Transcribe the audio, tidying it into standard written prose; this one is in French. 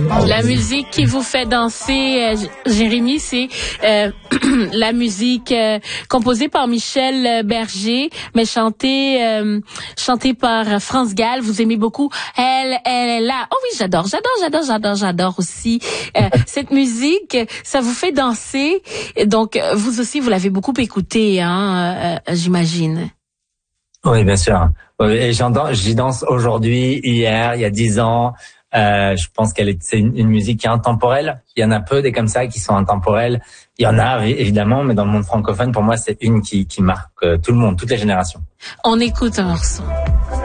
La musique qui vous fait danser, Jérémy, c'est la musique composée par Michel Berger, mais chantée par France Gall. Vous aimez beaucoup. Elle est là. Oh oui, j'adore aussi. Cette musique, ça vous fait danser. Donc, vous aussi, vous l'avez beaucoup écoutée, hein, j'imagine. Oui, bien sûr. Et j'y danse aujourd'hui, hier, il y a 10 ans. Je pense c'est une musique qui est intemporelle. Il y en a peu des comme ça qui sont intemporelles. Il y en a évidemment, mais dans le monde francophone, pour moi, c'est une qui marque tout le monde, toutes les générations. On écoute un morceau.